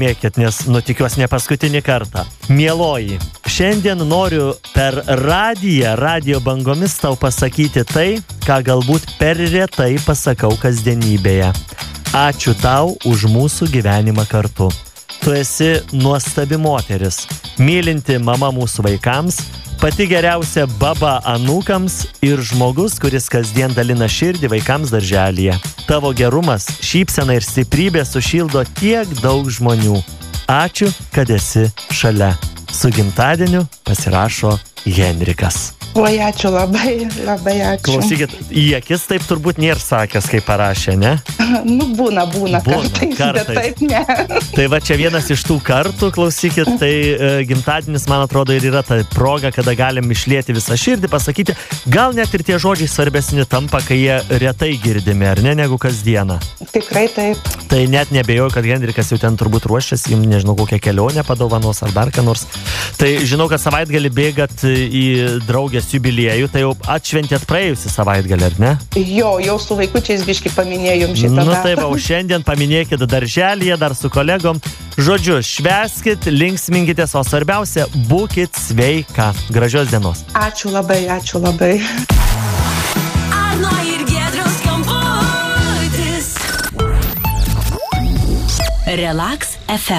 mėkit, nes tikiuosi ne paskutinį kartą. Mieloji, šiandien noriu per radijo bangomis tau pasakyti tai, ką galbūt per retai pasakau kasdienybėje. Ačiū tau už mūsų gyvenimą kartu. Tu esi nuostabi moteris, mylinti mama mūsų vaikams, pati geriausia baba anūkams ir žmogus, kuris kasdien dalina širdį vaikams darželyje. Tavo gerumas, šypsena ir stiprybė sušildo tiek daug žmonių. Ačiū, kad esi šalia. Su gimtadieniu pasirašo Henrikas. Oi, ačiū labai, labai ačiū. Klausykit, į akis taip turbūt nėra sakęs, kai parašė, ne? Būna kartais, bet taip ne. Tai va čia vienas iš tų kartų, klausykit, tai gimtadienis, man atrodo, ir yra ta proga, kada galim išlieti visą širdį, pasakyti, gal net ir tie žodžiai svarbesni tampa, kai jie retai girdimi, ar ne, negu kasdieną. Tikrai taip. Tai net nebejoju, kad Henrikas jau ten turbūt ruošiasi, jums nežinau, kokią kelionę padovanos ar dar ką nors. Tai žinau, kad savaitgalį bėgat į draugės jubiliejų, tai jau atšventėt praėjusį savaitgalį, ar ne? Jo, jau su vaikučiais biškį paminėjom šitą datą. Tai va, šiandien paminėkit darželyje, dar su kolegom. Žodžiu, švęskit, linksminkitės, o svarbiausia, būkit sveika. Gražios dienos. Ačiū labai, ačiū labai. Arno ir Giedriaus skambutis. Relax FM.